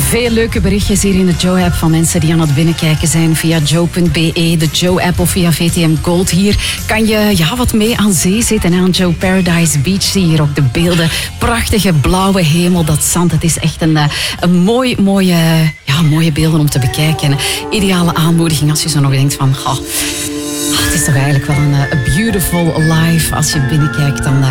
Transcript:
Veel leuke berichtjes hier in de Joe-app van mensen die aan het binnenkijken zijn via joe.be, de Joe-app of via VTM Gold. Hier kan je wat mee aan zee zitten. En aan Joe Paradise Beach zie je hier ook de beelden. Prachtige blauwe hemel, dat zand. Het is echt een mooie beelden om te bekijken. Ideale aanmoediging als je zo nog denkt van... het is toch eigenlijk wel een beautiful life. Als je binnenkijkt, dan